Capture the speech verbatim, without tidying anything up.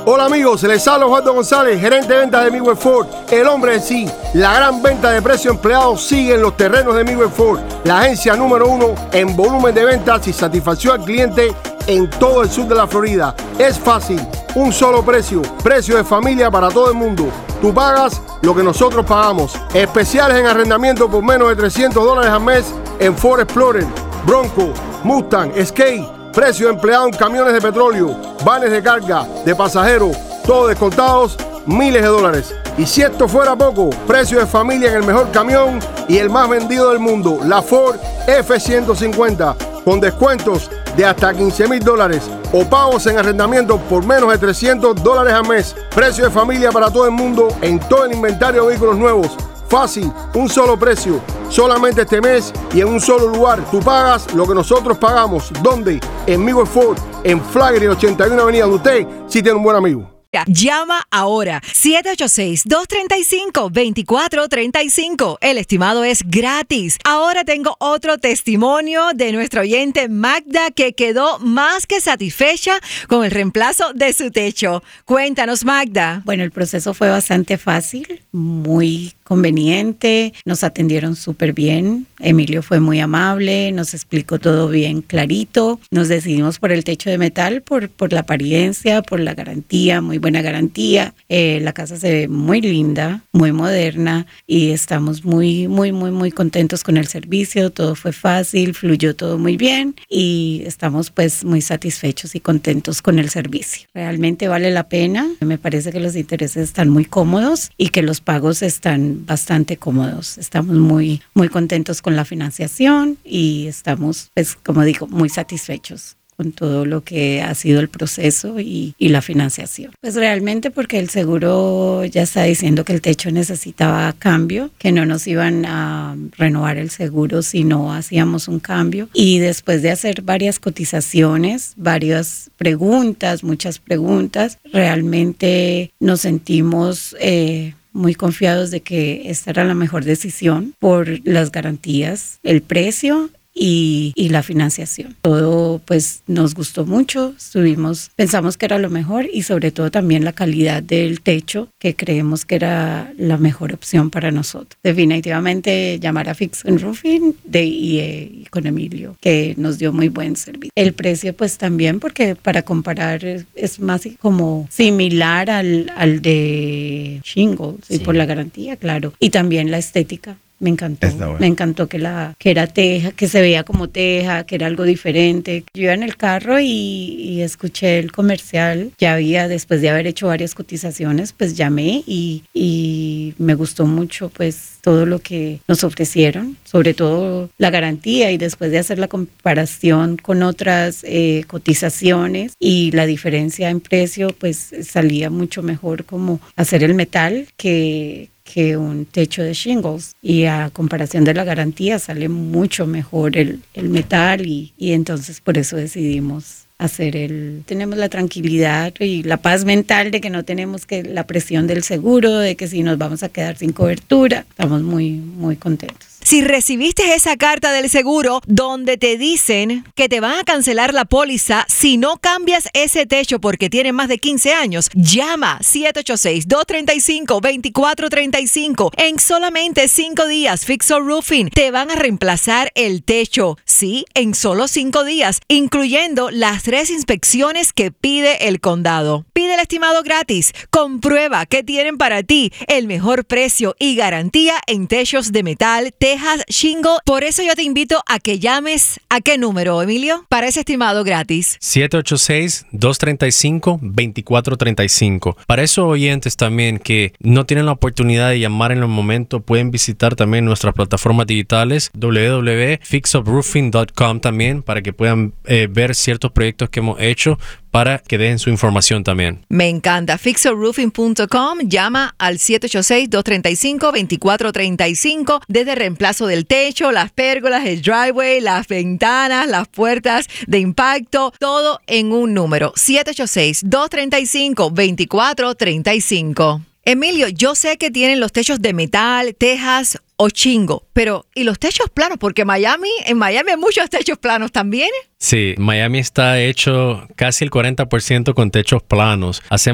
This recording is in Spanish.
Hola amigos, les habla Osvaldo González, gerente de ventas de Midwest Ford, el hombre en sí. La gran venta de precio empleado sigue en los terrenos de Midwest Ford, la agencia número uno en volumen de ventas y satisfacción al cliente en todo el sur de la Florida. Es fácil, un solo precio, precio de familia para todo el mundo. Tú pagas lo que nosotros pagamos. Especiales en arrendamiento por menos de trescientos dólares al mes en Ford Explorer, Bronco, Mustang, Escape. Precio empleado en camiones de petróleo, vanes de carga, de pasajeros, todos descontados, miles de dólares. Y si esto fuera poco, precio de familia en el mejor camión y el más vendido del mundo, la Ford F ciento cincuenta, con descuentos de hasta quince mil dólares o pagos en arrendamiento por menos de trescientos dólares al mes. Precio de familia para todo el mundo en todo el inventario de vehículos nuevos. Fácil, un solo precio, solamente este mes y en un solo lugar. Tú pagas lo que nosotros pagamos. ¿Dónde? En Midwest Ford, en Flagler ochenta y uno Avenida. Usted sí tiene un buen amigo. Llama ahora siete ocho seis, dos tres cinco, dos cuatro tres cinco. El estimado es gratis. Ahora tengo otro testimonio de nuestra oyente Magda, que quedó más que satisfecha con el reemplazo de su techo. Cuéntanos, Magda. Bueno, el proceso fue bastante fácil, muy conveniente. Nos atendieron súper bien. Emilio fue muy amable, nos explicó todo bien clarito. Nos decidimos por el techo de metal, por, por la apariencia, por la garantía, muy buena garantía. Eh, la casa se ve muy linda, muy moderna y estamos muy, muy, muy, muy contentos con el servicio. Todo fue fácil, fluyó todo muy bien y estamos pues muy satisfechos y contentos con el servicio. Realmente vale la pena. Me parece que los intereses están muy cómodos y que los pagos están bastante cómodos. Estamos muy, muy contentos con la financiación y estamos, pues, como digo, muy satisfechos con todo lo que ha sido el proceso y, y la financiación. Pues realmente porque el seguro ya está diciendo que el techo necesitaba cambio, que no nos iban a renovar el seguro si no hacíamos un cambio. Y después de hacer varias cotizaciones, varias preguntas, muchas preguntas, realmente nos sentimos Eh, muy confiados de que esta era la mejor decisión por las garantías, el precio y, y la financiación. Todo pues nos gustó mucho, estuvimos, pensamos que era lo mejor y sobre todo también la calidad del techo, que creemos que era la mejor opción para nosotros. Definitivamente llamar a Fix and Roofing de I E y con Emilio, que nos dio muy buen servicio. El precio pues también, porque para comparar es, es más como similar al, al de Shingles, sí. Y por la garantía, claro, y también la estética. Me encantó, bueno. Me encantó que la que era teja, que se veía como teja, que era algo diferente. Yo iba en el carro y, y escuché el comercial. Ya había, después de haber hecho varias cotizaciones, pues llamé y, y me gustó mucho pues todo lo que nos ofrecieron, sobre todo la garantía, y después de hacer la comparación con otras eh, cotizaciones y la diferencia en precio, pues salía mucho mejor como hacer el metal que que un techo de shingles, y a comparación de la garantía sale mucho mejor el, el metal y, y entonces por eso decidimos hacer el... Tenemos la tranquilidad y la paz mental de que no tenemos que la presión del seguro, de que si nos vamos a quedar sin cobertura. Estamos muy, muy contentos. Si recibiste esa carta del seguro donde te dicen que te van a cancelar la póliza si no cambias ese techo porque tiene más de quince años, llama siete ocho seis, dos tres cinco, dos cuatro tres cinco. En solamente cinco días, Fix or Roofing te van a reemplazar el techo. Sí, en solo cinco días, incluyendo las tres inspecciones que pide el condado. Pide el estimado gratis. Comprueba que tienen para ti el mejor precio y garantía en techos de metal, tejas, shingle. Por eso yo te invito a que llames. ¿A qué número, Emilio? Para ese estimado gratis. siete ocho seis, dos tres cinco, dos cuatro tres cinco. Para esos oyentes también que no tienen la oportunidad de llamar en el momento, pueden visitar también nuestras plataformas digitales w w w punto fix up roofing punto com también, para que puedan eh, ver ciertos proyectos que hemos hecho, para que dejen su información también. Me encanta. fix up roofing punto com. Llama al siete ocho seis, dos tres cinco, dos cuatro tres cinco. Desde reemplazo del techo, las pérgolas, el driveway, las ventanas, las puertas de impacto, todo en un número. siete ocho seis, dos tres cinco, dos cuatro tres cinco. Emilio, yo sé que tienen los techos de metal, tejas o chingo, pero ¿y los techos planos? Porque Miami, en Miami hay muchos techos planos también. Sí, Miami está hecho casi el cuarenta por ciento con techos planos. Hacemos